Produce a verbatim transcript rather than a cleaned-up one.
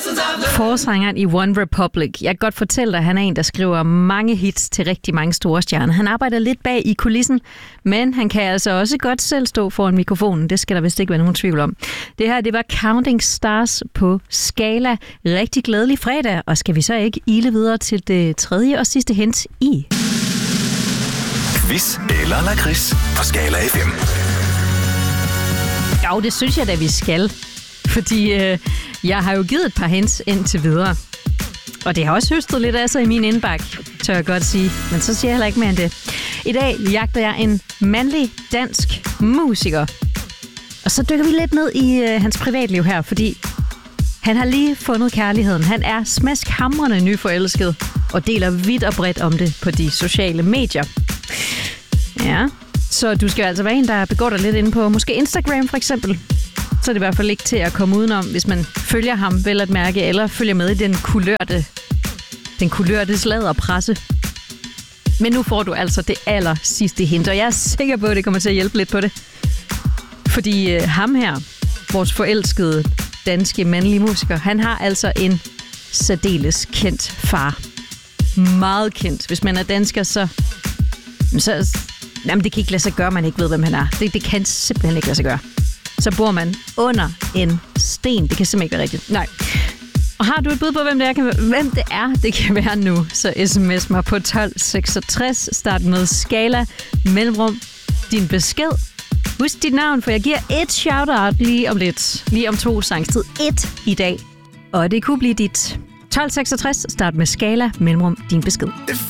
Forsangeren i One Republic. Jeg kan godt fortælle dig, at han er en, der skriver mange hits til rigtig mange store stjerner. Han arbejder lidt bag i kulissen, men han kan altså også godt selv stå foran mikrofonen. Det skal der vist ikke være nogen tvivl om. Det her, det var Counting Stars på Skala. Rigtig glædelig fredag, og skal vi så ikke ile videre til det tredje og sidste hint i... Quiz eller lakrids på Skala F M. Jo, det synes jeg da, vi skal. Fordi øh, jeg har jo givet et par hints indtil videre. Og det har også høstet lidt af sig i min indbakke, tør jeg godt sige. Men så siger jeg heller ikke mere end det. I dag jagter jeg en mandlig dansk musiker. Og så dykker vi lidt ned i øh, hans privatliv her, fordi han har lige fundet kærligheden. Han er smaskhamrende nyforelsket og deler vidt og bredt om det på de sociale medier. Ja, så du skal altså være en, der begår dig lidt inde på måske Instagram for eksempel. Så er det i hvert fald ikke til at komme udenom, hvis man følger ham vel at mærke, eller følger med i den kulørte, den kulørte sladderpresse. Men nu får du altså det aller sidste hint, og jeg er sikker på, at det kommer til at hjælpe lidt på det. Fordi øh, ham her, vores forelskede danske mandlige musiker, han har altså en særdeles kendt far. Meget kendt. Hvis man er dansker, så... så jamen, det kan ikke lade sig gøre, man ikke ved, hvem han er. Det, det kan simpelthen ikke lade sig gøre. Så bor man under en sten. Det kan simpelthen ikke være rigtigt. Nej. Og har du et bud på, hvem det er, kan, hvem det er, det kan være nu, så sms mig på tolv seksogtres. Start med Skala, mellemrum, din besked. Husk dit navn, for jeg giver et shout-out lige om lidt. Lige om to sangstid. Et i dag. Og det kunne blive dit. tolv seksogtres. Start med Skala, mellemrum, din besked.